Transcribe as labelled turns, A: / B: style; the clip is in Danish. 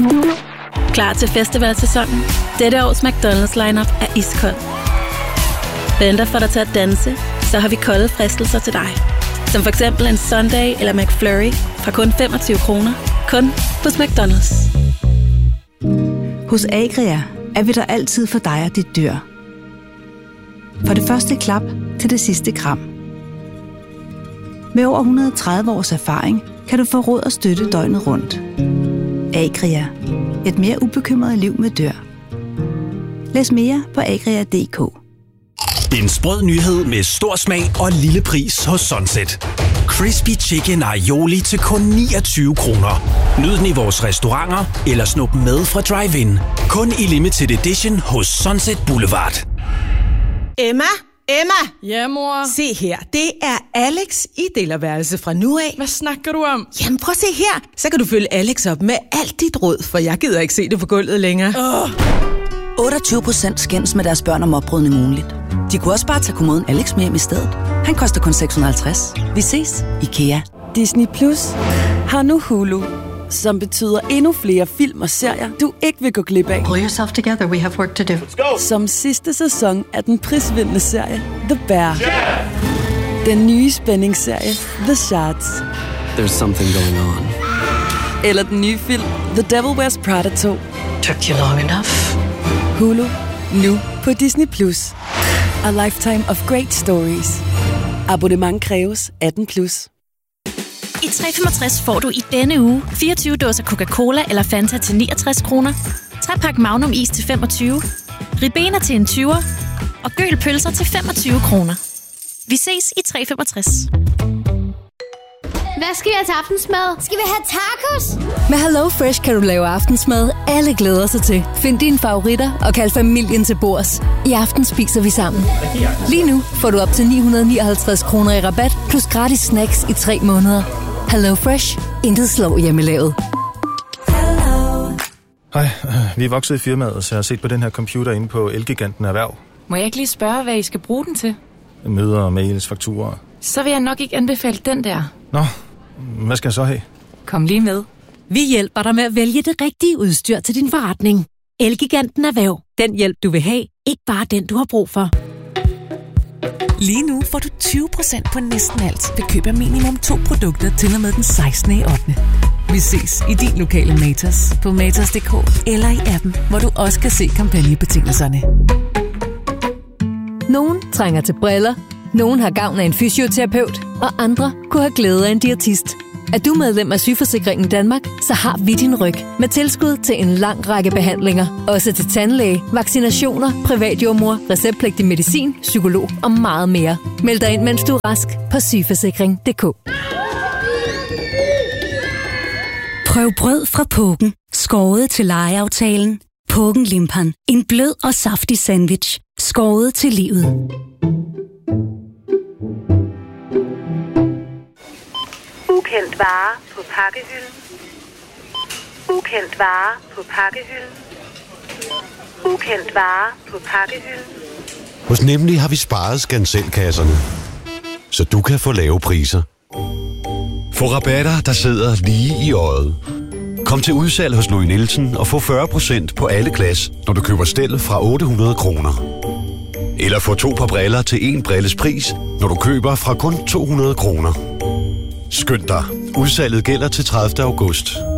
A: Klar til festivalsæsonen? Dette års McDonald's lineup er iskold. Venter for dig til at danse, så har vi kolde fristelser til dig. Som for eksempel en Sundae eller McFlurry fra kun 25 kroner. Kun hos McDonald's.
B: Hos Agria er vi der altid for dig og dit dyr. For det første klap til det sidste kram. Med over 130 års erfaring kan du få råd og støtte døgnet rundt. Agria. Et mere ubekymret liv med dyr. Læs mere på agria.dk.
C: En sprød nyhed med stor smag og lille pris hos Sunset. Crispy Chicken Aioli til kun 29 kroner. Nyd den i vores restauranter eller snup med fra drive-in. Kun i limited edition hos Sunset Boulevard.
D: Emma?
E: Ja, mor?
D: Se her, det er Alex i delerværelse fra nu af.
E: Hvad snakker du om?
D: Jamen prøv at se her, så kan du følge Alex op med alt dit råd, for jeg gider ikke se det på gulvet længere.
B: 28% skændes med deres børn om opbrydning ugenligt. De kunne også bare tage kommoden Alex med hjem i stedet. Han koster kun 650. Vi ses, IKEA.
F: Disney Plus har nu Hulu, som betyder endnu flere film og serier, du ikke vil gå glip af.
G: Pull yourself together, we have work to do.
F: Som sidste sæson af den prisvindende serie The Bear. Den nye spændingsserie The Shards.
H: There's something going on.
F: Eller den nye film The Devil Wears Prada 2.
G: Took you long enough.
F: Hulu, nu på Disney Plus. A lifetime of great stories. Abonnement kræves 18+.
A: I 365 får du i denne uge 24 dåser Coca-Cola eller Fanta til 69 kroner, 3-pak Magnum is til 25, Ribena til en 20'er og Gøl pølser til 25 kroner. Vi ses i 365.
I: Hvad skal jeg til aftensmad? Skal vi have tacos?
J: Med Hello Fresh kan du lave aftensmad, alle glæder sig til. Find dine favoritter og kald familien til bords. I aften spiser vi sammen. Lige nu får du op til 959 kroner i rabat, plus gratis snacks i 3 måneder. Hello Fresh. Intet slår hjemmelavet.
K: Hej, vi er vokset i firmaet, så jeg har set på den her computer inde på Elgiganten Erhverv.
E: Må jeg ikke lige spørge, hvad I skal bruge den til?
K: Møder, mails, fakturer.
E: Så vil jeg nok ikke anbefale den der.
K: Nå, hvad skal jeg så have?
E: Kom lige med.
J: Vi hjælper dig med at vælge det rigtige udstyr til din forretning. Elgiganten Erhverv. Den hjælp, du vil have. Ikke bare den, du har brug for.
L: Lige nu får du 20% på næsten alt ved køb af minimum 2 produkter til og med den 16. 8. Vi ses i din lokale Matas på matas.dk eller i appen, hvor du også kan se kampagnebetingelserne.
J: Nogen trænger til briller, nogen har gavn af en fysioterapeut, og andre kunne have glæde af en diætist. Er du medlem af Sygeforsikringen Danmark, så har vi din ryg med tilskud til en lang række behandlinger. Også til tandlæge, vaccinationer, privatjordmor, receptpligtig medicin, psykolog og meget mere. Meld dig ind, mens du er rask på sygeforsikring.dk.
M: Prøv brød fra Pågen. Skåret til legeaftalen. Pågen Limpan. En blød og saftig sandwich. Skåret til livet.
N: Ukendt vare på pakkehylden. Ukendt vare på pakkehylden. Ukendt vare på pakkehylden.
O: Hos Nemlig har vi sparet skanselkasserne, så du kan få lave priser. Få rabatter, der sidder lige i øjet. Kom til udsalg hos Louis Nielsen og få 40% på alle glas, når du køber stel fra 800 kroner. Eller få 2 par briller til 1 brilles pris, når du køber fra kun 200 kroner. Skynd dig. Udsalget gælder til 30. august.